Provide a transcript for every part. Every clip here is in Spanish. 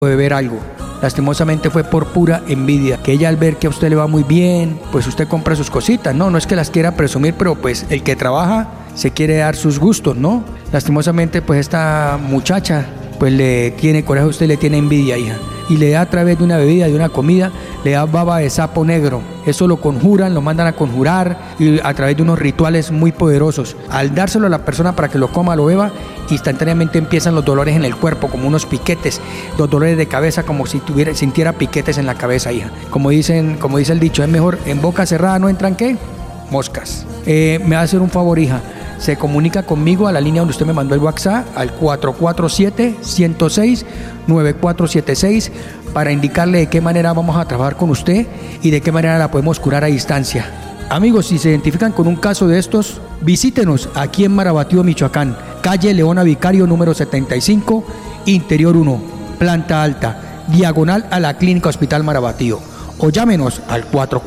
de ver algo. Lastimosamente fue por pura envidia, que ella al ver que a usted le va muy bien, pues usted compra sus cositas, no es que las quiera presumir, pero pues el que trabaja se quiere dar sus gustos, ¿no? Lastimosamente pues esta muchacha pues le tiene coraje a usted, le tiene envidia, hija, y le da a través de una bebida, de una comida, le da baba de sapo negro. Eso lo conjuran, lo mandan a conjurar y a través de unos rituales muy poderosos. Al dárselo a la persona para que lo coma, lo beba, instantáneamente empiezan los dolores en el cuerpo, como unos piquetes, los dolores de cabeza, como si sintiera piquetes en la cabeza, hija. Como dice el dicho, es mejor en boca cerrada no entran, ¿qué? Moscas. Me va a hacer un favor, hija. Se comunica conmigo a la línea donde usted me mandó el WhatsApp, al 447-106-9476, para indicarle de qué manera vamos a trabajar con usted y de qué manera la podemos curar a distancia. Amigos, si se identifican con un caso de estos, visítenos aquí en Marabatío, Michoacán, calle Leona Vicario número 75, Interior 1, planta alta, diagonal a la Clínica Hospital Marabatío. O llámenos al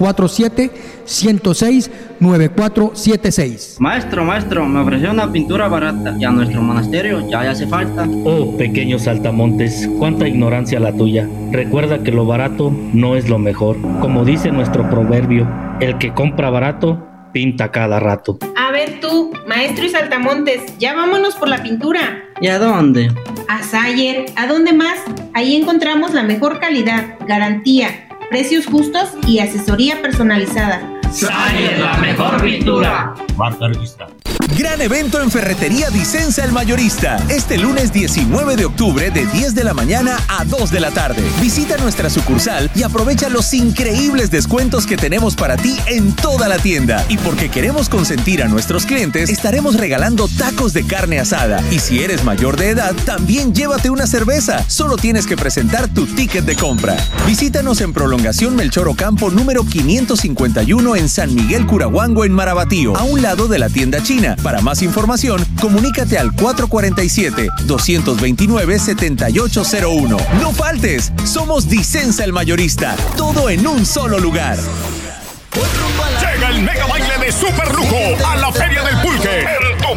447-106-9476. Maestro, me ofreció una pintura barata y a nuestro monasterio ya le hace falta. Oh, pequeño saltamontes, cuánta ignorancia la tuya. Recuerda que lo barato no es lo mejor. Como dice nuestro proverbio, el que compra barato, pinta cada rato. A ver tú, maestro y saltamontes, ya vámonos por la pintura. ¿Y a dónde? A Sayer. ¿A dónde más? Ahí encontramos la mejor calidad, garantía, precios justos y asesoría personalizada. Sayer, la mejor pintura. Marca registrada. Gran evento en Ferretería Dicenza el Mayorista, este lunes 19 de octubre de 10 de la mañana a 2 de la tarde. Visita nuestra sucursal y aprovecha los increíbles descuentos que tenemos para ti en toda la tienda. Y porque queremos consentir a nuestros clientes, estaremos regalando tacos de carne asada. Y si eres mayor de edad, también llévate una cerveza. Solo tienes que presentar tu ticket de compra. Visítanos en Prolongación Melchor Ocampo número 551 en San Miguel Curahuango en Marabatío, a un lado de la tienda china. Para más información, comunícate al 447-229-7801. No faltes, somos Dicenza el Mayorista, todo en un solo lugar. Llega el mega baile de Super Lujo a la Feria del Pulque.